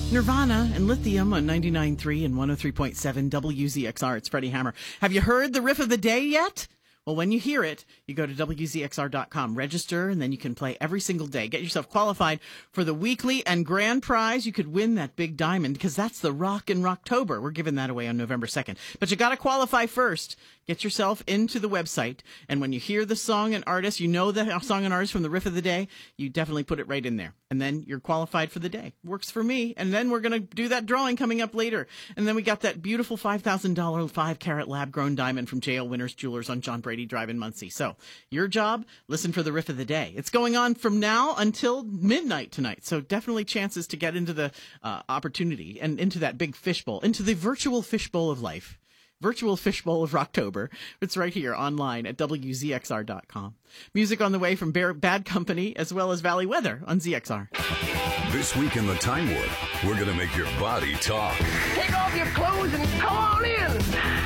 Nirvana and Lithium on 99.3 and 103.7 WZXR. It's Freddie Hammer. Have you heard the riff of the day yet? Well, when you hear it, you go to WZXR.com, register, and then you can play every single day. Get yourself qualified for the weekly and grand prize. You could win that big diamond because that's the Rock in Rocktober. We're giving that away on November 2nd. But you got to qualify first. Get yourself into the website, and when you hear the song and artist, you know the song and artist from the riff of the day, you definitely put it right in there. And then you're qualified for the day. Works for me. And then we're going to do that drawing coming up later. And then we got that beautiful $5,000 5-carat lab-grown diamond from J.L. Winters Jewelers on John Brady Drive in Muncie. So your job, listen for the riff of the day. It's going on from now until midnight tonight. So definitely chances to get into the opportunity and into that big fishbowl, into the virtual fishbowl of life. Virtual Fishbowl of Rocktober. It's right here online at WZXR.com. Music on the way from Bad Company as well as Valley Weather on ZXR. This week in the Time Warp, we're going to make your body talk. Take off your clothes and come on in.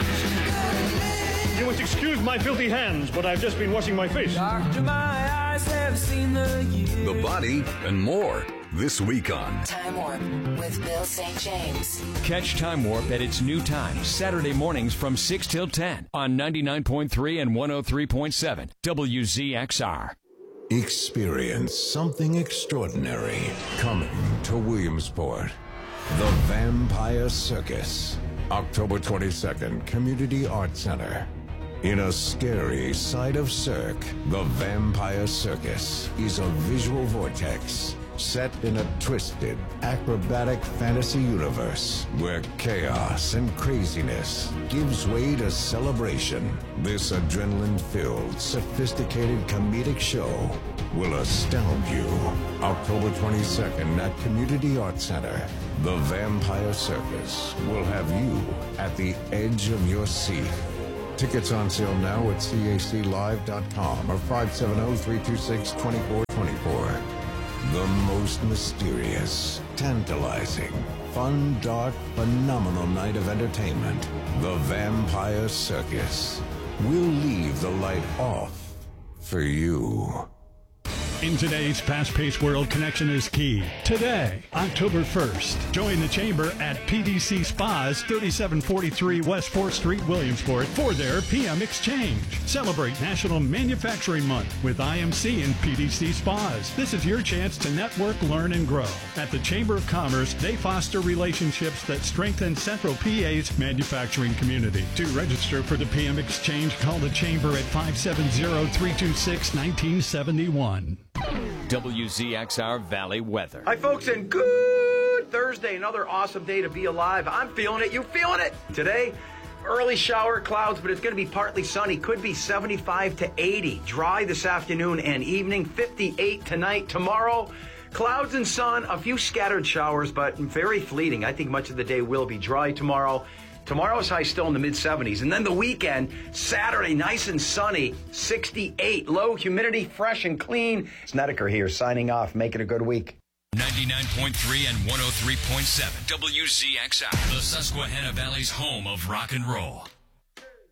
You must excuse my filthy hands, but I've just been washing my face. Doctor, my eyes have seen the years. The body and more this week on Time Warp with Bill St. James. Catch Time Warp at its new time, Saturday mornings from 6 till 10 on 99.3 and 103.7 WZXR. Experience something extraordinary coming to Williamsport. The Vampire Circus. October 22nd, Community Arts Center. In a scary side of Cirque, the Vampire Circus is a visual vortex set in a twisted, acrobatic fantasy universe where chaos and craziness gives way to celebration. This adrenaline-filled, sophisticated comedic show will astound you. October 22nd at Community Arts Center, the Vampire Circus will have you at the edge of your seat. Tickets on sale now at caclive.com or 570-326-2424. The most mysterious, tantalizing, fun, dark, phenomenal night of entertainment. The Vampire Circus. We'll leave the light off for you. In today's fast-paced world, connection is key. Today, October 1st, join the Chamber at PDC Spas, 3743 West 4th Street, Williamsport, for their PM Exchange. Celebrate National Manufacturing Month with IMC and PDC Spas. This is your chance to network, learn, and grow. At the Chamber of Commerce, they foster relationships that strengthen Central PA's manufacturing community. To register for the PM Exchange, call the Chamber at 570-326-1971. WZXR Valley Weather. Hi, folks, and good Thursday. Another awesome day to be alive. I'm feeling it. You feeling it? Today, early shower clouds, but it's going to be partly sunny. Could be 75 to 80. Dry this afternoon and evening. 58 tonight. Tomorrow, clouds and sun. A few scattered showers, but very fleeting. I think much of the day will be dry tomorrow. Tomorrow's high still in the mid-70s. And then the weekend, Saturday, nice and sunny, 68. Low humidity, fresh and clean. Snedeker here, signing off. Make it a good week. 99.3 and 103.7 WZXR, the Susquehanna Valley's home of rock and roll.